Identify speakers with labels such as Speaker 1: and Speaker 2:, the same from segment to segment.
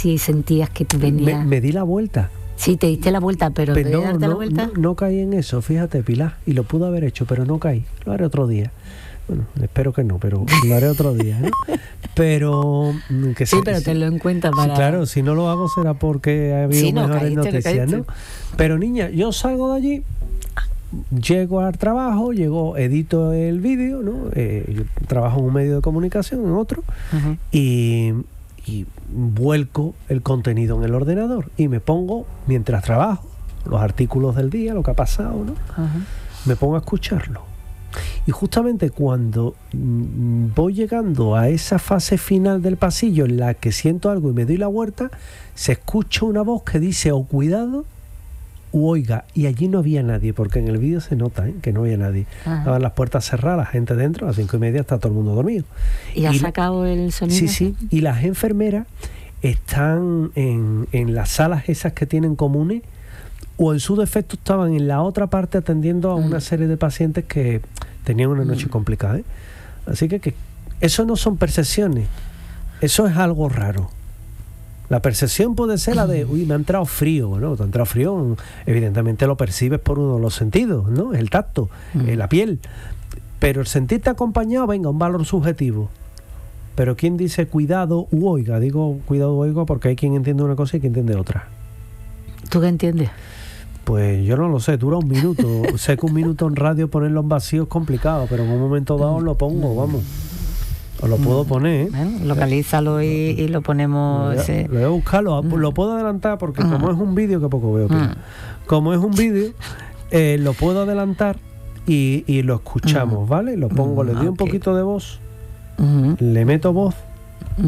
Speaker 1: si sentías que te venía...
Speaker 2: Me di la vuelta.
Speaker 1: Sí, te diste la vuelta, pero ¿de darte la vuelta?
Speaker 2: No caí en eso, fíjate, Pilar, y lo pude haber hecho, pero no caí. Lo haré otro día. Bueno, espero que no, pero lo haré otro día, ¿no? Pero...
Speaker 1: sí, pero tenlo en cuenta para...
Speaker 2: Sí, claro, si no lo hago será porque ha habido mejores noticias, ¿no? Pero niña, yo salgo de allí, llego al trabajo, edito el vídeo, ¿no? Yo trabajo en un medio de comunicación, en otro, y vuelco el contenido en el ordenador y me pongo, mientras trabajo, los artículos del día, lo que ha pasado, ¿no? Me pongo a escucharlo. Y justamente cuando voy llegando a esa fase final del pasillo en la que siento algo y me doy la vuelta, se escucha una voz que dice o cuidado u oiga, y allí no había nadie, porque en el vídeo se nota que no había nadie. Estaban las puertas cerradas, la gente dentro, a las 5:30 está todo el mundo dormido.
Speaker 1: ¿Y has sacado el sonido?
Speaker 2: Sí, y las enfermeras están en las salas esas que tienen comunes, o en su defecto estaban en la otra parte atendiendo a una serie de pacientes que tenían una noche complicada, ¿eh? Así que eso no son percepciones, eso es algo raro. La percepción puede ser la de, uy, me ha entrado frío, ¿no? Te ha entrado frío, evidentemente lo percibes por uno de los sentidos, ¿no? El tacto, la piel. Pero el sentirte acompañado, venga, un valor subjetivo. Pero ¿quién dice cuidado u oiga? Digo cuidado u oiga porque hay quien entiende una cosa y quien entiende otra.
Speaker 1: ¿Tú qué entiendes?
Speaker 2: Pues yo no lo sé, dura un minuto. Sé que un minuto en radio ponerlo en vacío es complicado, pero en un momento dado lo pongo, vamos. Os lo puedo poner, ¿eh?
Speaker 1: Bueno, localízalo y lo ponemos...
Speaker 2: Lo voy a buscarlo, lo puedo adelantar porque como es un vídeo, que poco veo, como es un vídeo, lo puedo adelantar y lo escuchamos, ¿vale? Lo pongo, le doy un poquito de voz, le meto voz. Aquí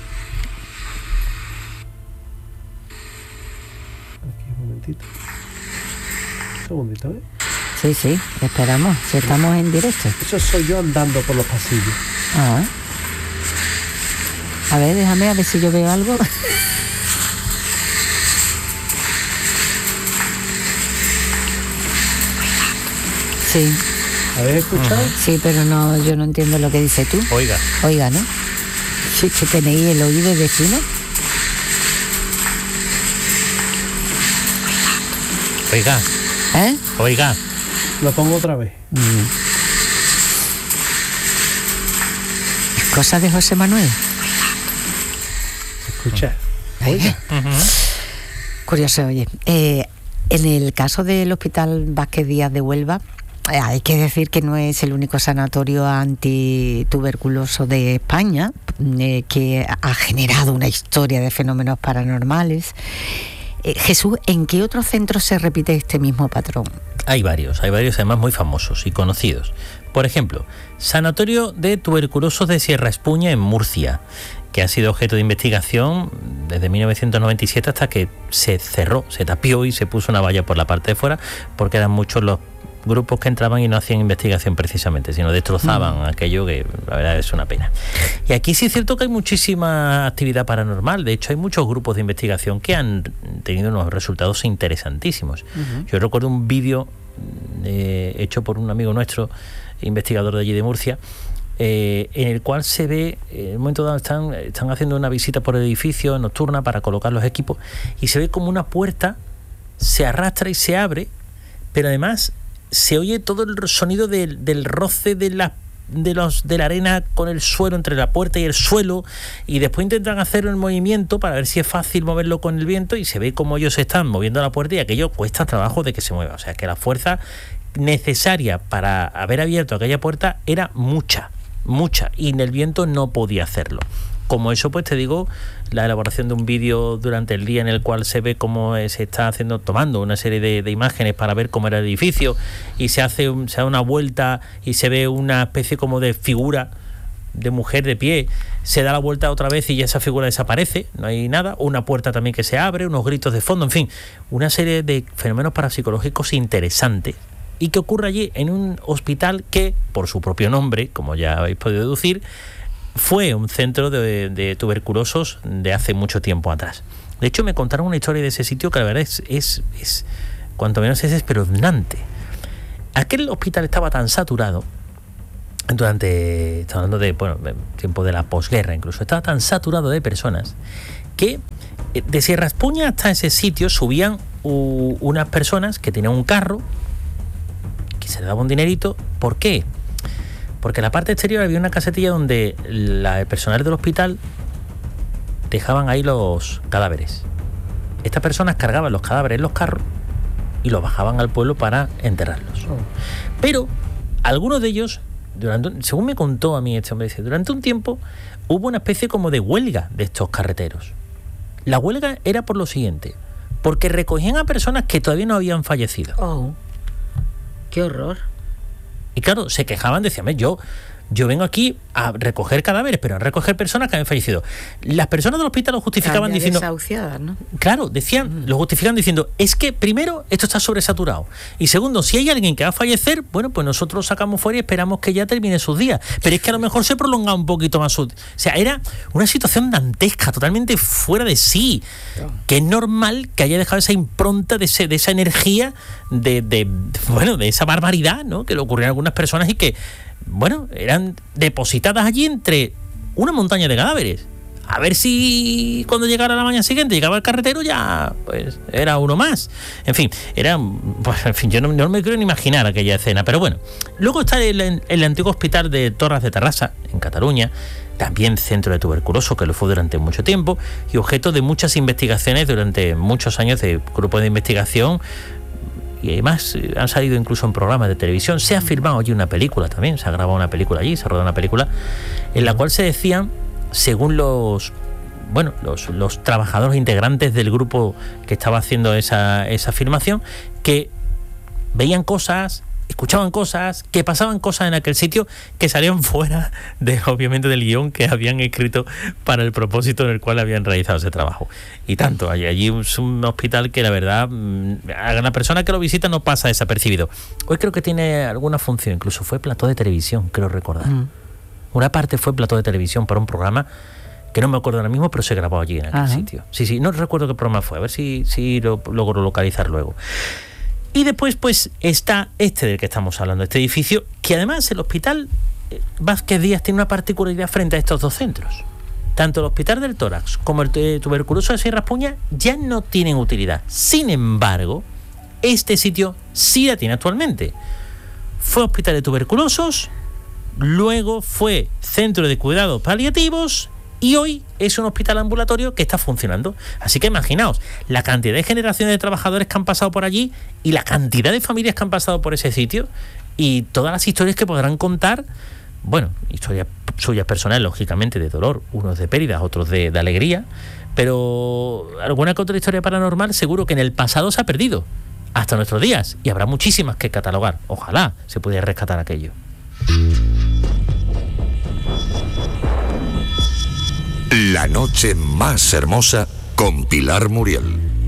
Speaker 2: un momentito. Un segundito, ¿eh?
Speaker 1: Sí, esperamos, si estamos en directo.
Speaker 2: Eso soy yo andando por los pasillos.
Speaker 1: A ver, déjame a ver si yo veo algo. Sí.
Speaker 2: ¿Habéis escuchado?
Speaker 1: Sí, pero no, yo no entiendo lo que dices tú. Oiga, ¿no? Sí, que tenéis el oído de fino.
Speaker 2: Oiga. Lo pongo otra vez.
Speaker 1: Cosas de José Manuel.
Speaker 2: Escucha. Oiga.
Speaker 1: Curioso, oye. En el caso del Hospital Vázquez Díaz de Huelva, hay que decir que no es el único sanatorio antituberculoso de España, que ha generado una historia de fenómenos paranormales. Jesús, ¿en qué otros centros se repite este mismo patrón?
Speaker 3: Hay varios además muy famosos y conocidos. Por ejemplo, Sanatorio de Tuberculosos de Sierra Espuña en Murcia, que ha sido objeto de investigación desde 1997 hasta que se cerró, se tapió y se puso una valla por la parte de fuera, porque eran muchos los grupos que entraban y no hacían investigación precisamente, sino destrozaban aquello, que la verdad es una pena. Y aquí sí es cierto que hay muchísima actividad paranormal. De hecho, hay muchos grupos de investigación que han tenido unos resultados interesantísimos. Yo recuerdo un vídeo hecho por un amigo nuestro, investigador de allí de Murcia, en el cual se ve, en un momento dado están haciendo una visita por el edificio nocturna para colocar los equipos, y se ve como una puerta se arrastra y se abre, pero además se oye todo el sonido del roce de la arena con el suelo, entre la puerta y el suelo, y después intentan hacer el movimiento para ver si es fácil moverlo con el viento, y se ve como ellos están moviendo la puerta y aquello cuesta trabajo de que se mueva. O sea que la fuerza necesaria para haber abierto aquella puerta era mucha, y en el viento no podía hacerlo. Como eso, pues te digo, la elaboración de un vídeo durante el día en el cual se ve cómo se está tomando una serie de imágenes para ver cómo era el edificio, y se da una vuelta y se ve una especie como de figura de mujer de pie, se da la vuelta otra vez y ya esa figura desaparece, no hay nada, una puerta también que se abre, unos gritos de fondo, en fin, una serie de fenómenos parapsicológicos interesantes, y que ocurre allí en un hospital que, por su propio nombre, como ya habéis podido deducir, fue un centro de tuberculosos de hace mucho tiempo atrás. De hecho, me contaron una historia de ese sitio que la verdad es cuanto menos es espeluznante. Aquel hospital estaba tan saturado estamos hablando de tiempo de la posguerra incluso, estaba tan saturado de personas que de Sierra Espuña hasta ese sitio subían unas personas que tenían un carro, que se les daba un dinerito. ¿Por qué? Porque en la parte exterior había una casetilla donde el personal del hospital dejaban ahí los cadáveres. Estas personas cargaban los cadáveres en los carros y los bajaban al pueblo para enterrarlos. Pero algunos de ellos, según me contó a mí este hombre, durante un tiempo hubo una especie como de huelga de estos carreteros. La huelga era por lo siguiente: porque recogían a personas que todavía no habían fallecido.
Speaker 1: ¡Oh! ¡Qué horror!
Speaker 3: Y claro, se quejaban, decían, yo vengo aquí a recoger cadáveres, pero a recoger personas que han fallecido. Las personas del hospital lo justificaban diciendo...
Speaker 1: desahuciadas, ¿no?
Speaker 3: Claro, lo justificaban diciendo, es que primero, esto está sobresaturado. Y segundo, si hay alguien que va a fallecer, bueno, pues nosotros lo sacamos fuera y esperamos que ya termine sus días. Pero es que a lo mejor se prolonga un poquito más su... O sea, era una situación dantesca, totalmente fuera de sí. Que es normal que haya dejado esa impronta de esa energía, de esa barbaridad, ¿no? Que le ocurrió a algunas personas y que, bueno, eran depositadas allí entre una montaña de cadáveres. A ver si cuando llegara la mañana siguiente llegaba el carretero, ya pues era uno más. En fin, yo no me quiero ni imaginar aquella escena. Pero bueno, luego está el antiguo hospital de Torres de Tarrasa, en Cataluña, también centro de tuberculoso, que lo fue durante mucho tiempo, y objeto de muchas investigaciones durante muchos años de grupos de investigación. Y además han salido incluso en programas de televisión. Se ha filmado allí una película también, se ha grabado una película allí, se ha rodado una película en la cual se decían, según los trabajadores integrantes del grupo que estaba haciendo esa filmación, que veían cosas, escuchaban cosas, que pasaban cosas en aquel sitio que salían fuera obviamente del guión que habían escrito para el propósito en el cual habían realizado ese trabajo. Y tanto, allí es un hospital que la verdad a la persona que lo visita no pasa desapercibido. Hoy creo que tiene alguna función, incluso fue plató de televisión, creo recordar. Una parte fue plató de televisión para un programa que no me acuerdo ahora mismo, pero se grabó allí en aquel sitio. Sí, no recuerdo qué programa fue, a ver si lo logro localizar luego. Y después pues está este del que estamos hablando, este edificio, que además el Hospital Vázquez Díaz tiene una particularidad frente a estos dos centros. Tanto el Hospital del Tórax como el tuberculoso de Sierra Espuña ya no tienen utilidad. Sin embargo, este sitio sí la tiene actualmente. Fue hospital de tuberculosos, luego fue centro de cuidados paliativos y hoy es un hospital ambulatorio que está funcionando. Así que imaginaos la cantidad de generaciones de trabajadores que han pasado por allí y la cantidad de familias que han pasado por ese sitio y todas las historias que podrán contar. Bueno, historias suyas personales, lógicamente, de dolor, unos de pérdidas, otros de alegría, pero alguna que otra historia paranormal seguro que en el pasado se ha perdido hasta nuestros días y habrá muchísimas que catalogar. Ojalá se pudiera rescatar aquello.
Speaker 4: La noche más hermosa con Pilar Muriel.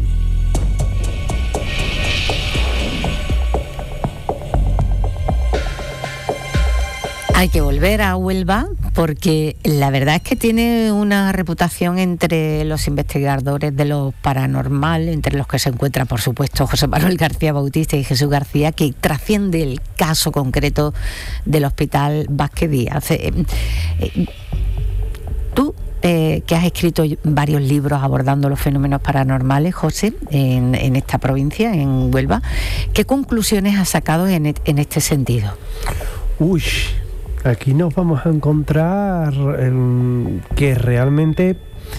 Speaker 1: Hay que volver a Huelva porque la verdad es que tiene una reputación entre los investigadores de lo paranormal, entre los que se encuentra, por supuesto, José Manuel García Bautista y Jesús García, que trasciende el caso concreto del Hospital Vázquez Díaz. Tú, que has escrito varios libros abordando los fenómenos paranormales, José, en esta provincia, en Huelva, ¿qué conclusiones has sacado en este sentido?
Speaker 2: Aquí nos vamos a encontrar que realmente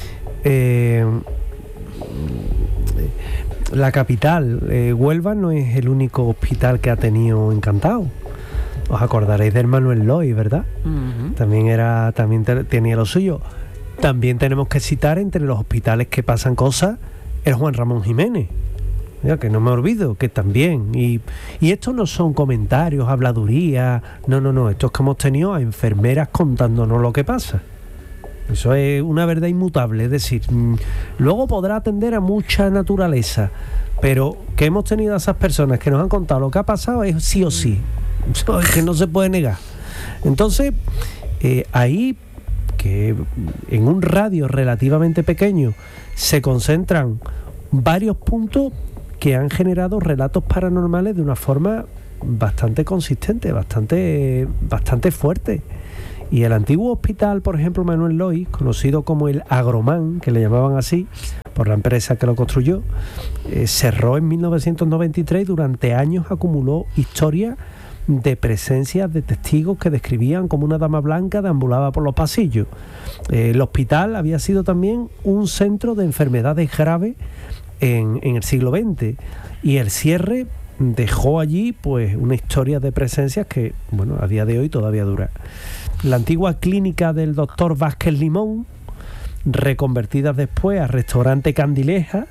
Speaker 2: la capital, Huelva, no es el único hospital que ha tenido encantado. Os acordaréis del Manuel Loy, ¿verdad? Uh-huh. También tenía lo suyo. También tenemos que citar entre los hospitales que pasan cosas el Juan Ramón Jiménez. Mira, que no me olvido, que también. Y estos no son comentarios, habladurías. No. Esto es que hemos tenido a enfermeras contándonos lo que pasa. Eso es una verdad inmutable. Es decir, luego podrá atender a mucha naturaleza, pero que hemos tenido a esas personas que nos han contado lo que ha pasado es sí o sí. Eso es que no se puede negar. Entonces, ahí, que en un radio relativamente pequeño se concentran varios puntos que han generado relatos paranormales de una forma bastante consistente, bastante fuerte. Y el antiguo hospital, por ejemplo, Manuel Loy, conocido como el Agromán, que le llamaban así, por la empresa que lo construyó, cerró en 1993 y durante años acumuló historias de presencias de testigos que describían como una dama blanca deambulaba por los pasillos. El hospital había sido también un centro de enfermedades graves en el siglo XX, y el cierre dejó allí pues una historia de presencias que, bueno, a día de hoy todavía dura. La antigua clínica del doctor Vázquez Limón, reconvertida después a restaurante Candileja.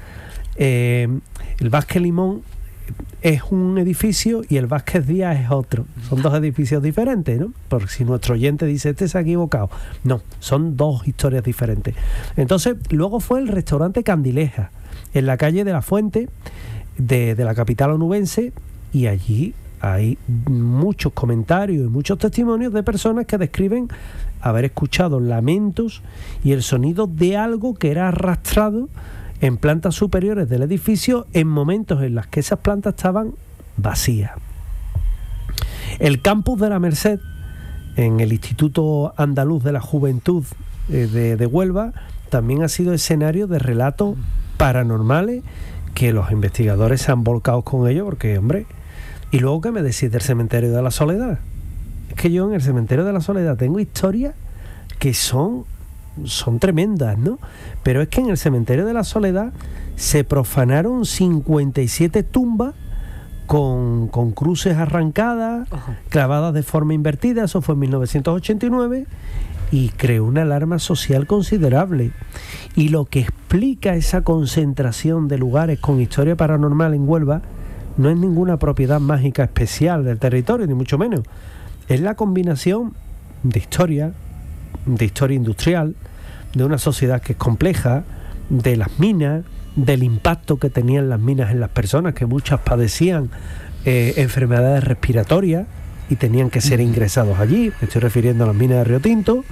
Speaker 2: El Vázquez Limón es un edificio y el Vázquez Díaz es otro. Son dos edificios diferentes, ¿no? Porque si nuestro oyente dice, este se ha equivocado. No, son dos historias diferentes. Entonces, luego fue el restaurante Candileja, en la calle de la Fuente, de la capital onubense, y allí hay muchos comentarios y muchos testimonios de personas que describen haber escuchado lamentos y el sonido de algo que era arrastrado en plantas superiores del edificio en momentos en los que esas plantas estaban vacías. El campus de la Merced, en el Instituto Andaluz de la Juventud de Huelva, también ha sido escenario de relatos paranormales que los investigadores se han volcado con ello, porque, hombre, y luego, ¿qué me decís del cementerio de la Soledad? Es que yo en el cementerio de la Soledad tengo historias que son tremendas, ¿no? Pero es que en el cementerio de la Soledad se profanaron 57 tumbas con cruces arrancadas, clavadas de forma invertida. Eso fue en 1989 y creó una alarma social considerable. Y lo que explica esa concentración de lugares con historia paranormal en Huelva no es ninguna propiedad mágica especial del territorio, ni mucho menos. Es la combinación de historia industrial, de una sociedad que es compleja, de las minas, del impacto que tenían las minas en las personas, que muchas padecían enfermedades respiratorias y tenían que ser ingresados allí. Me estoy refiriendo a las minas de Río Tinto.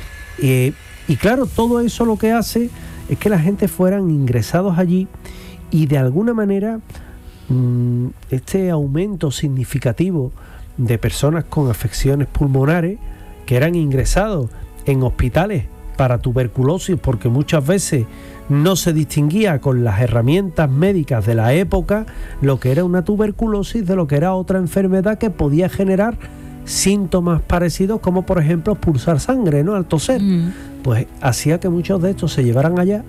Speaker 2: Y claro, todo eso lo que hace es que la gente fueran ingresados allí, y de alguna manera este aumento significativo de personas con afecciones pulmonares que eran ingresados en hospitales para tuberculosis, porque muchas veces no se distinguía con las herramientas médicas de la época lo que era una tuberculosis de lo que era otra enfermedad que podía generar síntomas parecidos, como por ejemplo expulsar sangre, ¿no?, al toser. Pues hacía que muchos de estos se llevaran allá,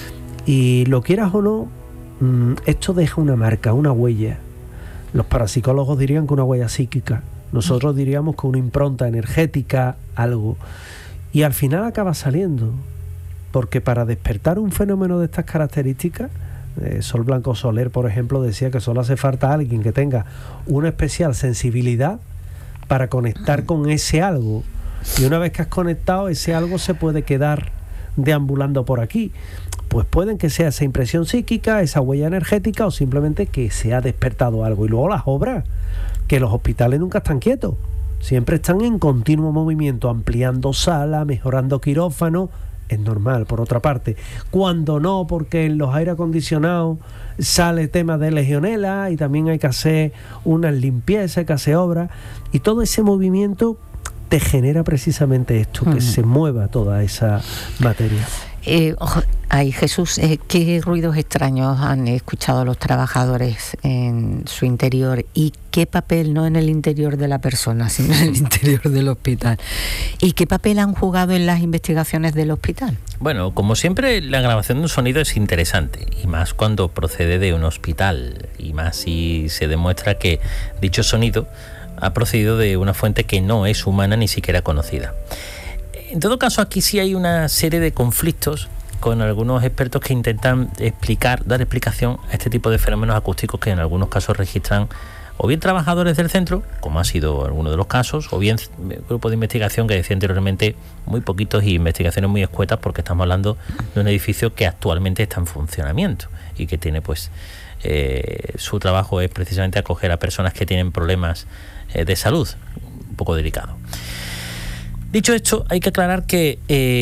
Speaker 2: y lo quieras o no, esto deja una marca, una huella. Los parapsicólogos dirían que una huella psíquica, nosotros diríamos que una impronta energética, algo. Y al final acaba saliendo, porque para despertar un fenómeno de estas características, Sol Blanco Soler, por ejemplo, decía que solo hace falta alguien que tenga una especial sensibilidad para conectar con ese algo. Y una vez que has conectado, ese algo se puede quedar deambulando por aquí. Pues pueden que sea esa impresión psíquica, esa huella energética, o simplemente que se ha despertado algo. Y luego las obras, que los hospitales nunca están quietos, siempre están en continuo movimiento, ampliando salas, mejorando quirófanos. Es normal, por otra parte. Cuando no, porque en los aire acondicionados sale tema de legionela y también hay que hacer unas limpiezas, hay que hacer obras, y todo ese movimiento te genera precisamente esto, que se mueva toda esa materia.
Speaker 1: Ay, Jesús, ¿qué ruidos extraños han escuchado los trabajadores en su interior? ¿Y qué papel, no en el interior de la persona, sino en el interior del hospital? ¿Y qué papel han jugado en las investigaciones del hospital?
Speaker 3: Bueno, como siempre, la grabación de un sonido es interesante, y más cuando procede de un hospital, y más si se demuestra que dicho sonido ha procedido de una fuente que no es humana ni siquiera conocida. En todo caso, aquí sí hay una serie de conflictos con algunos expertos que intentan dar explicación a este tipo de fenómenos acústicos que en algunos casos registran o bien trabajadores del centro, como ha sido alguno de los casos, o bien grupos de investigación que decía anteriormente, muy poquitos y investigaciones muy escuetas, porque estamos hablando de un edificio que actualmente está en funcionamiento y que tiene pues su trabajo es precisamente acoger a personas que tienen problemas de salud, un poco delicado. Dicho esto, hay que aclarar que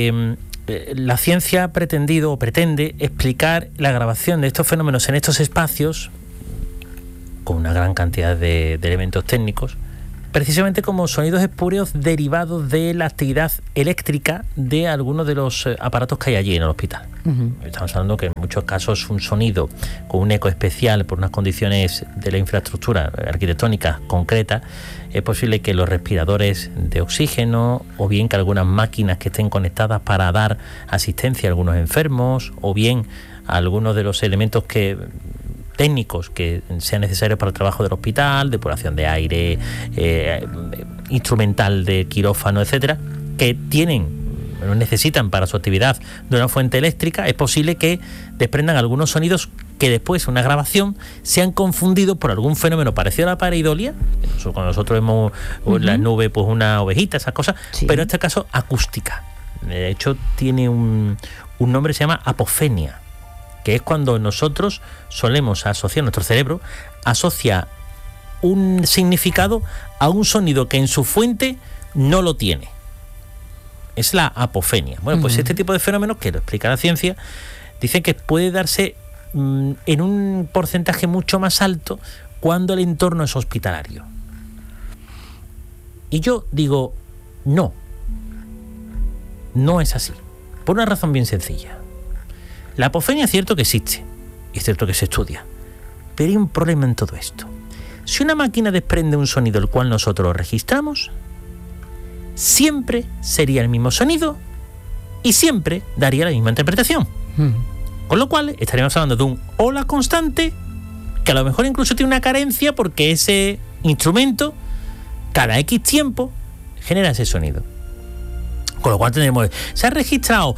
Speaker 3: la ciencia ha pretendido o pretende explicar la grabación de estos fenómenos en estos espacios con una gran cantidad de elementos técnicos precisamente como sonidos espurios derivados de la actividad eléctrica de algunos de los aparatos que hay allí en el hospital. Estamos hablando que en muchos casos un sonido con un eco especial por unas condiciones de la infraestructura arquitectónica concreta, es posible que los respiradores de oxígeno, o bien que algunas máquinas que estén conectadas para dar asistencia a algunos enfermos, o bien algunos de los elementos técnicos que sean necesarios para el trabajo del hospital, depuración de aire, instrumental de quirófano, etcétera, que necesitan para su actividad de una fuente eléctrica, es posible que desprendan algunos sonidos que después, una grabación, sean confundidos por algún fenómeno parecido a la pareidolia. Cuando nosotros vemos en la nube pues una ovejita, esas cosas, sí. Pero en este caso acústica. De hecho, tiene un nombre que se llama apofenia, que es cuando nosotros solemos asociar, nuestro cerebro asocia un significado a un sonido que en su fuente no lo tiene. Es la apofenia. Bueno, pues este tipo de fenómenos, que lo explica la ciencia, dicen que puede darse en un porcentaje mucho más alto cuando el entorno es hospitalario. Y yo digo, no es así, por una razón bien sencilla. La apofenia es cierto que existe, y es cierto que se estudia, pero hay un problema en todo esto. Si una máquina desprende un sonido el cual nosotros lo registramos, siempre sería el mismo sonido y siempre daría la misma interpretación. Con lo cual estaríamos hablando de un hola constante, que a lo mejor incluso tiene una carencia porque ese instrumento cada X tiempo genera ese sonido. Con lo cual tenemos, se ha registrado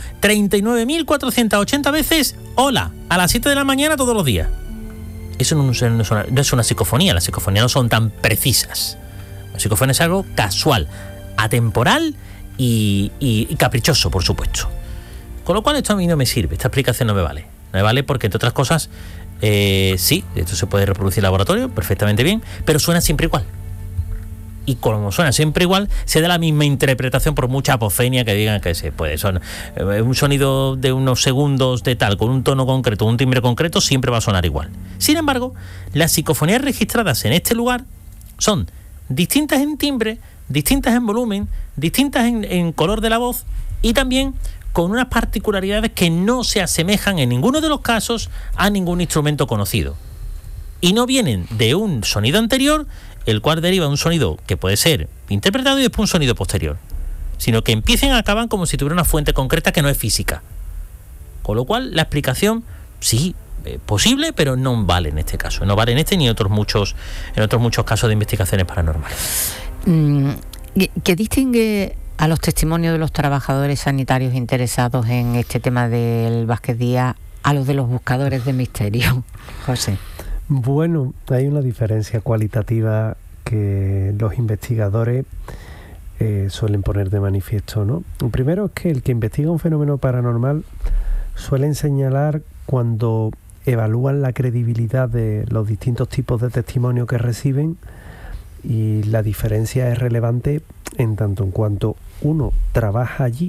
Speaker 3: 39.480 veces hola a las 7 de la mañana todos los días. Eso no es una psicofonía. Las psicofonías no son tan precisas. La psicofonía es algo casual, atemporal y caprichoso, por supuesto. Con lo cual esto a mí no me sirve, esta explicación no me vale. No me vale porque, entre otras cosas, sí, esto se puede reproducir en laboratorio perfectamente bien, pero suena siempre igual. Y como suena siempre igual, se da la misma interpretación, por mucha apofenia que digan que se puede. Un sonido de unos segundos de tal, con un tono concreto, un timbre concreto, siempre va a sonar igual. Sin embargo, las psicofonías registradas en este lugar son distintas en timbre, distintas en volumen, distintas en color de la voz y también con unas particularidades que no se asemejan en ninguno de los casos a ningún instrumento conocido. Y no vienen de un sonido anterior, el cual deriva de un sonido que puede ser interpretado y después un sonido posterior, sino que empiezan y acaban como si tuviera una fuente concreta que no es física. Con lo cual la explicación sí, posible, pero no vale en este caso. No vale en este ni en otros muchos casos de investigaciones paranormales.
Speaker 1: ¿Qué distingue a los testimonios de los trabajadores sanitarios interesados en este tema del Vázquez Díaz a los de los buscadores de misterio, José?
Speaker 2: Bueno, hay una diferencia cualitativa que los investigadores suelen poner de manifiesto, ¿no? Primero es que el que investiga un fenómeno paranormal suelen señalar cuando evalúan la credibilidad de los distintos tipos de testimonios que reciben, y la diferencia es relevante en tanto en cuanto uno trabaja allí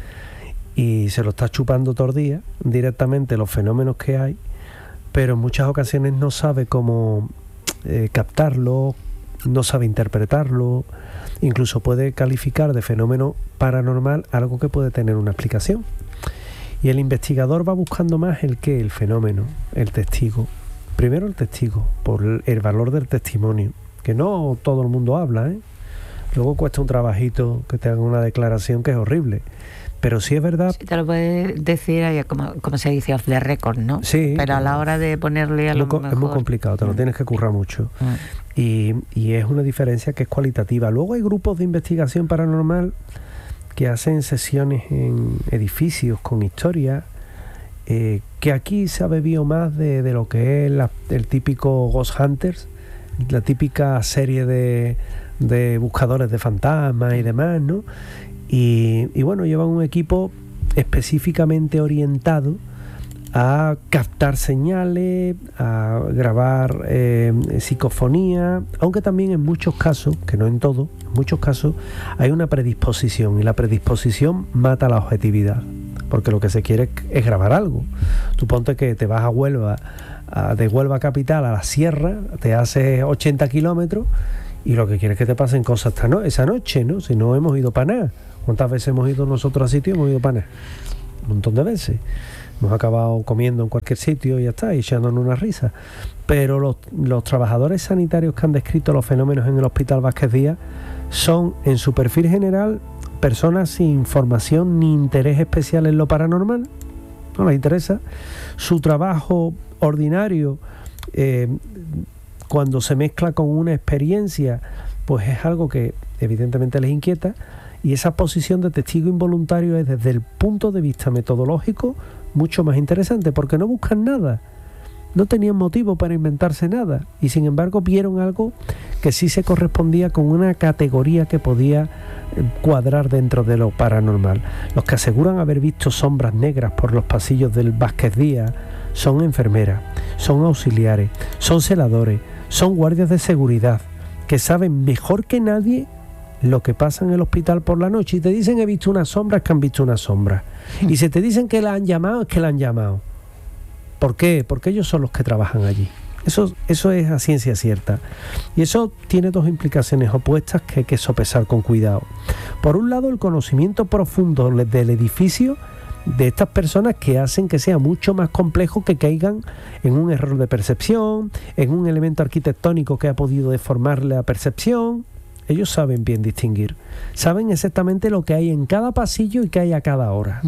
Speaker 2: y se lo está chupando todo el día directamente los fenómenos que hay, pero en muchas ocasiones no sabe cómo captarlo, no sabe interpretarlo, incluso puede calificar de fenómeno paranormal algo que puede tener una explicación. Y el investigador va buscando más el fenómeno, el testigo. Primero el testigo, por el valor del testimonio, que no todo el mundo habla, ¿eh? Luego cuesta un trabajito que te hagan una declaración que es horrible. Pero sí es verdad. Sí,
Speaker 1: te lo puedes decir como se dice off the record, ¿no?
Speaker 2: Sí.
Speaker 1: Pero a la hora de ponerle a lo mejor...
Speaker 2: Es muy complicado, te lo tienes que currar mucho. Y es una diferencia que es cualitativa. Luego hay grupos de investigación paranormal que hacen sesiones en edificios con historia, que aquí se ha bebido más de lo que es el típico Ghost Hunters, la típica serie de buscadores de fantasmas y demás, ¿no? Y bueno, llevan un equipo específicamente orientado a captar señales, a grabar psicofonía, aunque también en muchos casos, que no en todos, en muchos casos hay una predisposición, y la predisposición mata la objetividad, porque lo que se quiere es grabar algo. Tú ponte que te vas a Huelva, de Huelva capital a la sierra, te haces 80 kilómetros y lo que quiere es que te pasen cosas esa noche, ¿no? Si no hemos ido para nada. ¿Cuántas veces hemos ido nosotros a sitios? Hemos ido para nada. Un montón de veces. Hemos acabado comiendo en cualquier sitio y ya está, y echándonos una risa. Pero los trabajadores sanitarios que han descrito los fenómenos en el Hospital Vázquez Díaz son, en su perfil general, personas sin formación ni interés especial en lo paranormal. No les interesa. Su trabajo ordinario, cuando se mezcla con una experiencia, pues es algo que evidentemente les inquieta, y esa posición de testigo involuntario es, desde el punto de vista metodológico, mucho más interesante, porque no buscan nada, no tenían motivo para inventarse nada, y sin embargo vieron algo que sí se correspondía con una categoría que podía cuadrar dentro de lo paranormal. Los que aseguran haber visto sombras negras por los pasillos del Vázquez Díaz son enfermeras, son auxiliares, son celadores, son guardias de seguridad, que saben mejor que nadie lo que pasa en el hospital por la noche, y te dicen he visto una sombra, es que han visto una sombra. Y si te dicen que la han llamado, es que la han llamado. ¿Por qué? Porque ellos son los que trabajan allí. Eso es a ciencia cierta. Y eso tiene dos implicaciones opuestas que hay que sopesar con cuidado. Por un lado, el conocimiento profundo del edificio de estas personas, que hacen que sea mucho más complejo que caigan en un error de percepción, en un elemento arquitectónico que ha podido deformarle la percepción. Ellos saben bien distinguir, saben exactamente lo que hay en cada pasillo y qué hay a cada hora.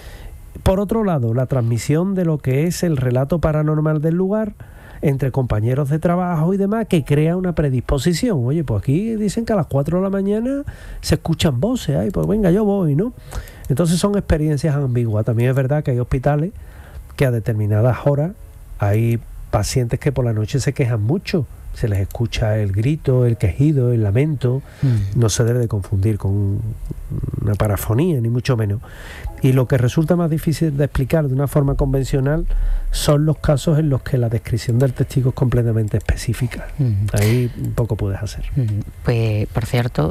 Speaker 2: Por otro lado, la transmisión de lo que es el relato paranormal del lugar entre compañeros de trabajo y demás, que crea una predisposición. Oye, pues aquí dicen que a las 4 de la mañana se escuchan voces, ay, pues venga, yo voy, ¿no? Entonces son experiencias ambiguas. También es verdad que hay hospitales que a determinadas horas hay pacientes que por la noche se quejan mucho. Se les escucha el grito, el quejido, el lamento. No se debe de confundir con una parafonía, ni mucho menos. Y lo que resulta más difícil de explicar de una forma convencional son los casos en los que la descripción del testigo es completamente específica. Ahí poco puedes hacer.
Speaker 1: Pues, por cierto,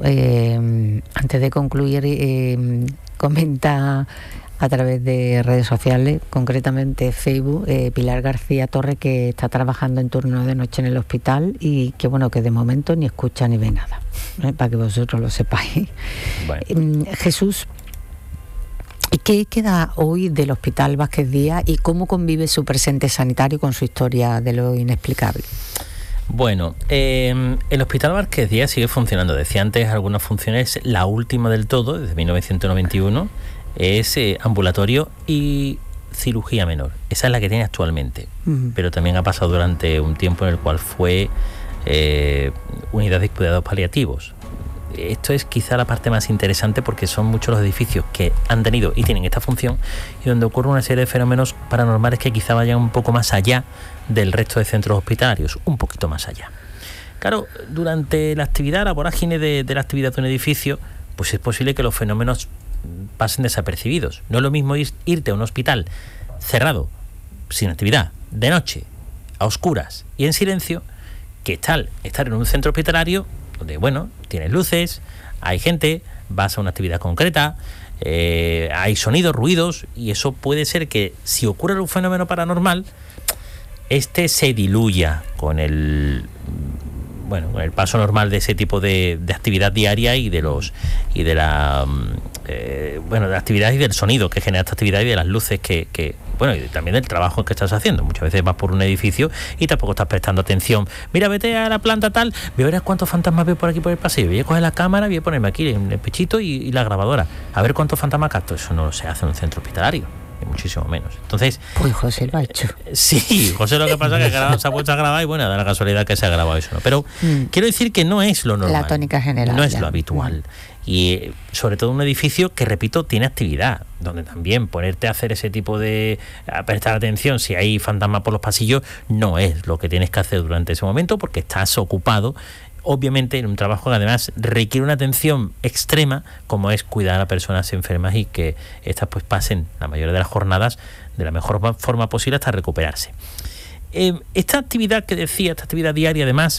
Speaker 1: antes de concluir, comenta a través de redes sociales, concretamente Facebook, Pilar García Torre, que está trabajando en turno de noche en el hospital y que bueno, que de momento ni escucha ni ve nada, para que vosotros lo sepáis. Bueno. Jesús, ¿qué queda hoy del Hospital Vázquez Díaz y cómo convive su presente sanitario con su historia de lo inexplicable?
Speaker 3: Bueno, el Hospital Vázquez Díaz sigue funcionando. Decía antes algunas funciones, la última del todo, desde 1991, es ambulatorio y cirugía menor. Esa es la que tiene actualmente, pero también ha pasado durante un tiempo en el cual fue unidad de cuidados paliativos. Esto es quizá la parte más interesante, porque son muchos los edificios que han tenido y tienen esta función, y donde ocurre una serie de fenómenos paranormales que quizá vayan un poco más allá del resto de centros hospitalarios, un poquito más allá. Claro, durante la actividad, la vorágine de la actividad de un edificio, pues es posible que los fenómenos pasen desapercibidos. No es lo mismo irte a un hospital cerrado, sin actividad, de noche, a oscuras y en silencio, que estar en un centro hospitalario donde, bueno, tienes luces, hay gente, vas a una actividad concreta, hay sonidos, ruidos, y eso puede ser que, si ocurre un fenómeno paranormal, este se diluya con el paso normal de ese tipo de actividad diaria y de la actividad y del sonido que genera esta actividad y de las luces y también del trabajo que estás haciendo. Muchas veces vas por un edificio y tampoco estás prestando atención. Mira, vete a la planta tal, voy a ver cuántos fantasmas veo por aquí por el pasillo, voy a coger la cámara, voy a ponerme aquí en el pechito y la grabadora, a ver cuántos fantasmas capto. Eso no se hace en un centro hospitalario, ni muchísimo menos. Entonces,
Speaker 1: pues José lo ha hecho.
Speaker 3: Sí, José, lo que pasa es que se ha puesto a grabar y bueno, da la casualidad que se ha grabado eso, ¿no? Pero quiero decir que no es lo normal.
Speaker 1: La tónica general.
Speaker 3: No es lo habitual. Y sobre todo un edificio que, repito, tiene actividad, donde también ponerte a hacer ese tipo a prestar atención si hay fantasmas por los pasillos, no es lo que tienes que hacer durante ese momento, porque estás ocupado, obviamente, en un trabajo que además requiere una atención extrema, como es cuidar a personas enfermas y que estas pues pasen la mayoría de las jornadas de la mejor forma posible hasta recuperarse. Esta actividad que decía, esta actividad diaria, además,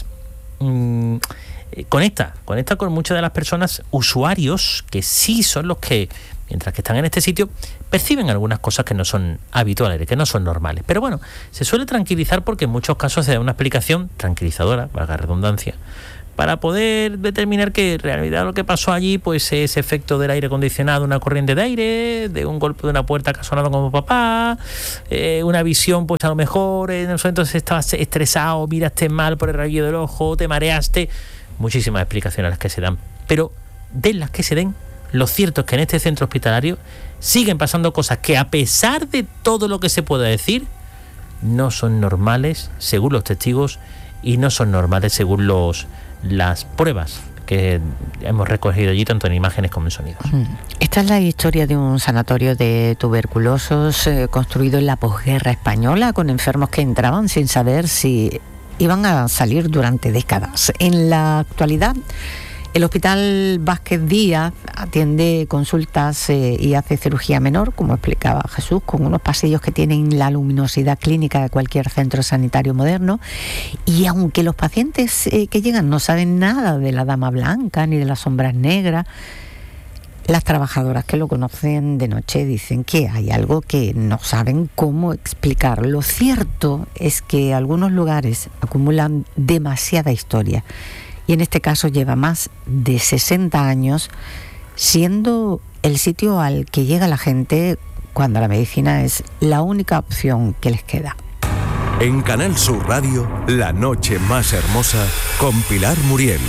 Speaker 3: conecta con muchas de las personas, usuarios, que sí son los que, mientras que están en este sitio, perciben algunas cosas que no son habituales, que no son normales. Pero bueno, se suele tranquilizar, porque en muchos casos se da una explicación tranquilizadora, valga la redundancia, para poder determinar que en realidad lo que pasó allí pues es efecto del aire acondicionado, una corriente de aire, de un golpe de una puerta que ha sonado como papá, una visión pues a lo mejor en el entonces estabas estresado, miraste mal por el rabillo del ojo, te mareaste, muchísimas explicaciones las que se dan, pero de las que se den, lo cierto es que en este centro hospitalario siguen pasando cosas que, a pesar de todo lo que se pueda decir, no son normales según los testigos y no son normales según las pruebas que hemos recogido allí, tanto en imágenes como en sonidos.
Speaker 1: Esta es la historia de un sanatorio de tuberculosos construido en la posguerra española, con enfermos que entraban sin saber si iban a salir durante décadas. En la actualidad, el Hospital Vázquez Díaz atiende consultas y hace cirugía menor, como explicaba Jesús, con unos pasillos que tienen la luminosidad clínica de cualquier centro sanitario moderno. Y aunque los pacientes que llegan no saben nada de la dama blanca ni de las sombras negras, las trabajadoras que lo conocen de noche dicen que hay algo que no saben cómo explicar. Lo cierto es que algunos lugares acumulan demasiada historia. Y en este caso lleva más de 60 años siendo el sitio al que llega la gente cuando la medicina es la única opción que les queda.
Speaker 4: En Canal Sur Radio, La Noche Más Hermosa, con Pilar Muriel.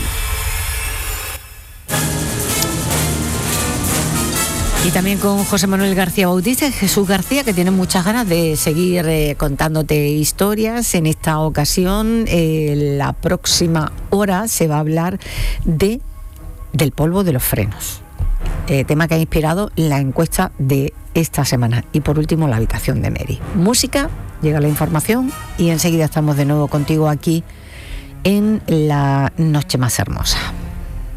Speaker 1: Y también con José Manuel García Bautista y Jesús García, que tienen muchas ganas de seguir contándote historias. En esta ocasión, la próxima hora se va a hablar del polvo de los frenos, tema que ha inspirado la encuesta de esta semana. Y por último, la habitación de Mary. Música, llega la información y enseguida estamos de nuevo contigo aquí en La Noche Más Hermosa.